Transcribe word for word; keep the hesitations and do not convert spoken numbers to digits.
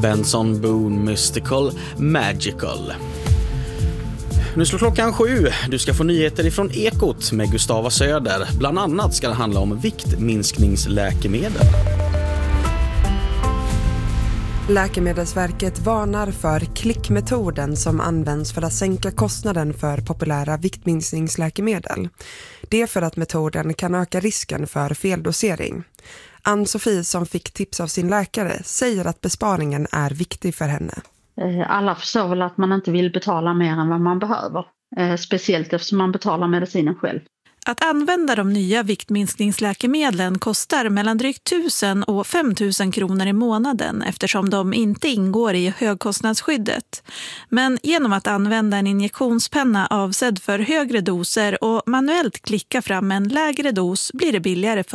Benson Boone Mystical Magical. Nu slår klockan sju. Du ska få nyheter ifrån Ekot med Gustava Söder. Bland annat ska det handla om viktminskningsläkemedel. Läkemedelsverket varnar för klickmetoden som används för att sänka kostnaden för populära viktminskningsläkemedel. Det är för att metoden kan öka risken för feldosering. Ann-Sofie, som fick tips av sin läkare, säger att besparingen är viktig för henne. Alla förstår väl att man inte vill betala mer än vad man behöver. Speciellt eftersom man betalar medicinen själv. Att använda de nya viktminskningsläkemedlen kostar mellan drygt tusen och femtusen kronor i månaden eftersom de inte ingår i högkostnadsskyddet. Men genom att använda en injektionspenna avsedd för högre doser och manuellt klicka fram en lägre dos blir det billigare för